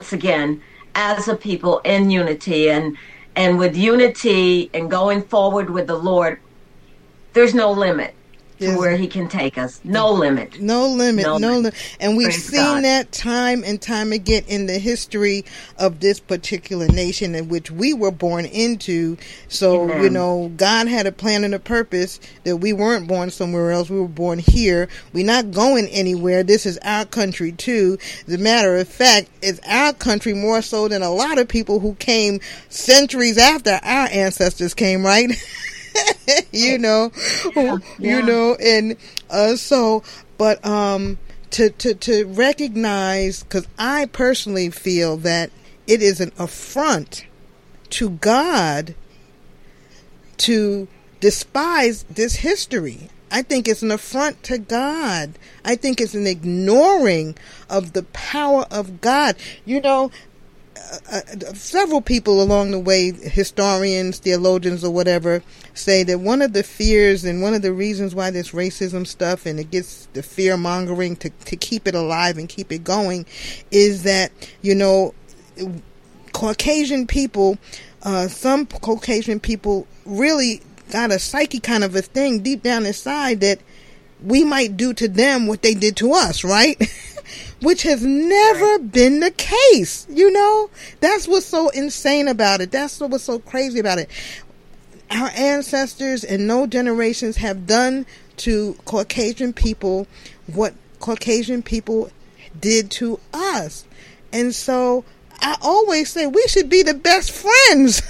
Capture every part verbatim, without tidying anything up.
once again as a people in unity, and and with unity and going forward with the Lord, there's no limit to Yes. where he can take us. No limit. No limit, No no limit. limit. And we've Praise seen God. that time and time again in the history of this particular nation in which we were born into. So, Amen. you know, God had a plan and a purpose that we weren't born somewhere else. We were born here. We're not going anywhere. This is our country too. As a matter of fact, it's our country more so than a lot of people who came centuries after our ancestors came, right? you know, Yeah, yeah. you know, and uh, so, but um, to to to recognize, because I personally feel that it is an affront to God to despise this history. I think it's an affront to God. I think it's an ignoring of the power of God. You know, Uh, uh, several people along the way, historians, theologians, or whatever, say that one of the fears and one of the reasons why this racism stuff and it gets the fear mongering to, to keep it alive and keep it going is that, you know, Caucasian people, uh, some Caucasian people really got a psyche kind of a thing deep down inside that we might do to them what they did to us, right? Which has never been the case, you know? That's what's so insane about it. That's what's so crazy about it. Our ancestors and no generations have done to Caucasian people what Caucasian people did to us. And so I always say we should be the best friends.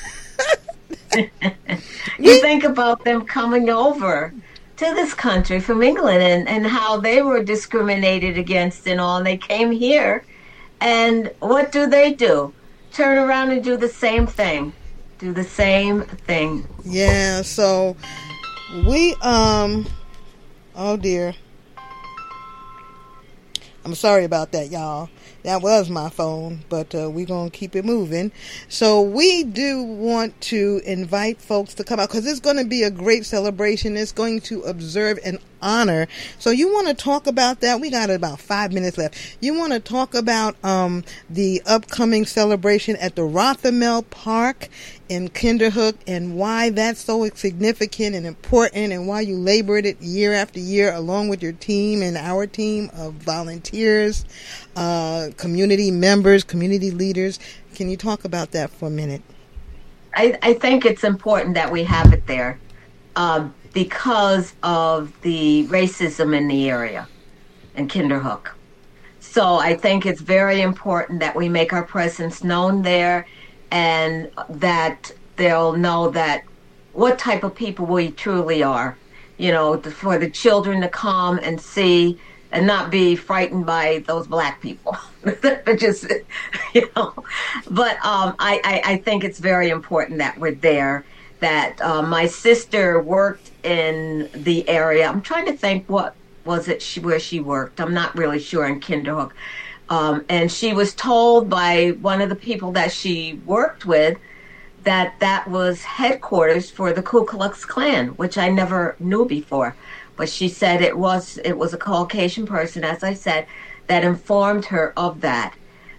You think about them coming over to this country from England and, and how they were discriminated against and all. And they came here, and what do they do? Turn around and do the same thing. Do the same thing. Yeah, so we, um, oh dear. I'm sorry about that, y'all. That was my phone, but uh, we're going to keep it moving. So we do want to invite folks to come out because it's going to be a great celebration. It's going to observe and honor. So you want to talk about that? We got about five minutes left. You want to talk about um, the upcoming celebration at the Rothermel Park in Kinderhook and why that's so significant and important and why you labored it year after year along with your team and our team of volunteers, uh, community members, community leaders. Can you talk about that for a minute? I, I think it's important that we have it there uh, because of the racism in the area in Kinderhook. So I think it's very important that we make our presence known there and that they'll know that what type of people we truly are, you know, for the children to come and see and not be frightened by those black people. Just, you know, but um, I, I, I think it's very important that we're there, that uh, my sister worked in the area. I'm trying to think what was it she, where she worked. I'm not really sure in Kinderhook. Um, and she was told by one of the people that she worked with that that was headquarters for the Ku Klux Klan, which I never knew before. But she said it was it was a Caucasian person, as I said, that informed her of that.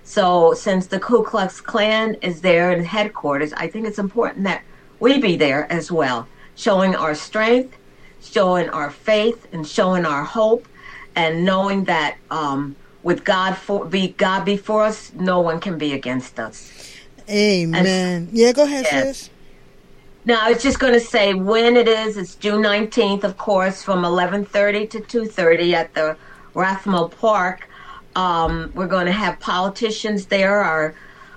So since the Ku Klux Klan is there in headquarters, I think it's important that we be there as well, showing our strength, showing our faith, and showing our hope, and knowing that um, with God for be God before us, no one can be against us. Amen. And, yeah, go ahead, yes. sis. Now, I was just going to say when it is. It's June nineteenth, of course, from eleven thirty to two thirty at the Rothermel Park. Um, we're going to have politicians there, or,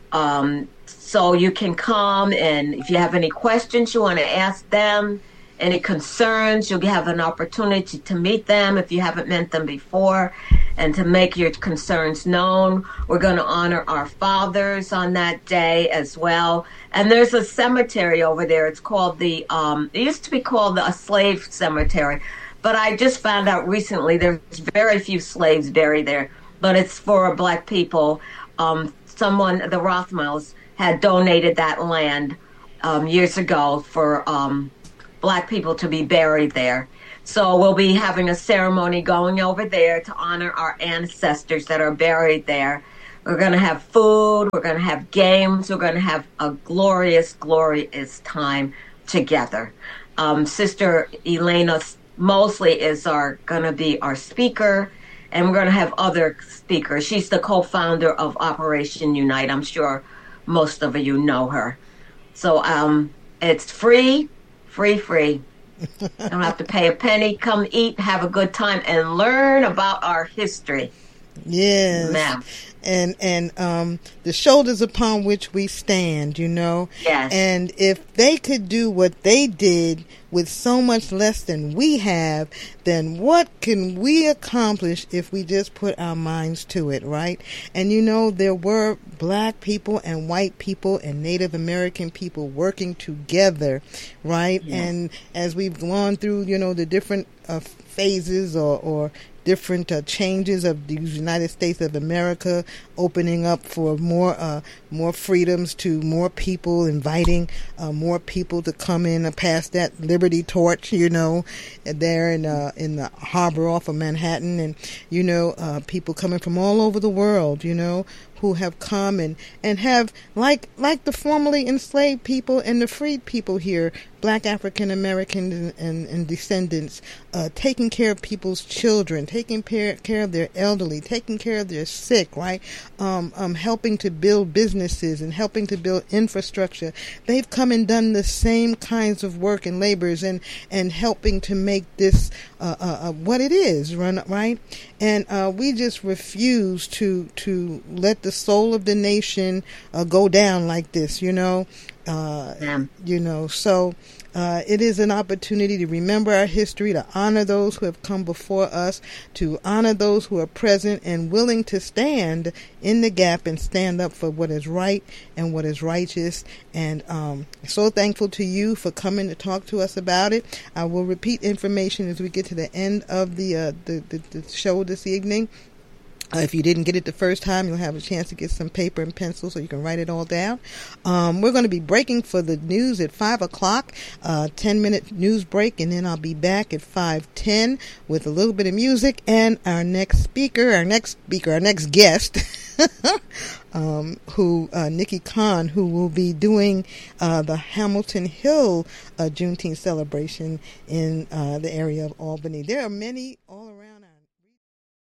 um, so you can come, and if you have any questions you want to ask them, any concerns, you'll have an opportunity to meet them if you haven't met them before, and to make your concerns known. We're going to honor our fathers on that day as well. And there's a cemetery over there. It's called the, um, it used to be called a slave cemetery, but I just found out recently there's very few slaves buried there, but it's for black people. Um, someone, the Rothmels, had donated that land um, years ago for um, black people to be buried there. So we'll be having a ceremony going over there to honor our ancestors that are buried there We're going to have food. We're going to have games. We're going to have a glorious, glorious time together. Um, Sister Elena Mosley is our going to be our speaker, and we're going to have other speakers. She's the co-founder of Operation Unite. I'm sure most of you know her. So um, it's free, free, free. You don't have to pay a penny. Come eat, have a good time, and learn about our history. Yes. Ma'am. And and um, the shoulders upon which we stand, you know. Yes. And if they could do what they did with so much less than we have, then what can we accomplish if we just put our minds to it, right? And you know, there were black people and white people and Native American people working together, right? Yes. And as we've gone through, you know, the different uh, phases or, or different uh, changes of the United States of America, opening up for more uh, more freedoms to more people, inviting uh, more people to come in and pass that liberty torch, you know, there in uh, in the harbor off of Manhattan, and you know, uh, people coming from all over the world, you know, who have come and, and have, like like the formerly enslaved people and the freed people here, black African Americans and, and, and descendants, uh, taking care of people's children, taking care, care of their elderly, taking care of their sick, right? Um, um, helping to build businesses and helping to build infrastructure. They've come and done the same kinds of work and labors and, and helping to make this uh, uh, uh, what it is, right? And uh, we just refuse to to let the soul of the nation uh, go down like this, you know. Uh, yeah. You know, so uh, it is an opportunity to remember our history, to honor those who have come before us, to honor those who are present and willing to stand in the gap and stand up for what is right and what is righteous. And um, so thankful to you for coming to talk to us about it. I will repeat information as we get to the end of the uh, the, the, the show this evening. Uh, if you didn't get it the first time, you'll have a chance to get some paper and pencil so you can write it all down. Um, we're going to be breaking for the news at five o'clock, uh, ten-minute news break, and then I'll be back at five ten with a little bit of music and our next speaker, our next speaker, our next guest, um, who uh, Nikki Khan, who will be doing uh, the Hamilton Hill uh, Juneteenth celebration in uh, the area of Albany. There are many